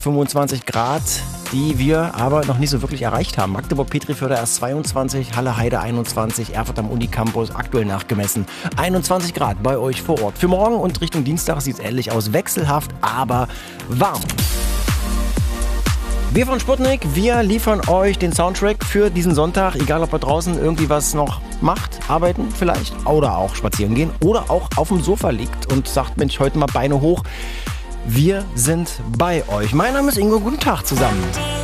25 Grad, die wir aber noch nicht so wirklich erreicht haben. Magdeburg-Petriförde erst 22, Halle-Heide 21, Erfurt am Unicampus aktuell nachgemessen 21 Grad bei euch vor Ort. Für morgen und Richtung Dienstag sieht es ähnlich aus. Wechselhaft, aber warm. Wir von Sputnik, wir liefern euch den Soundtrack für diesen Sonntag, egal ob ihr draußen irgendwie was noch macht, arbeiten vielleicht oder auch spazieren gehen oder auch auf dem Sofa liegt und sagt, Mensch, heute mal Beine hoch. Wir sind bei euch. Mein Name ist Ingo, guten Tag zusammen.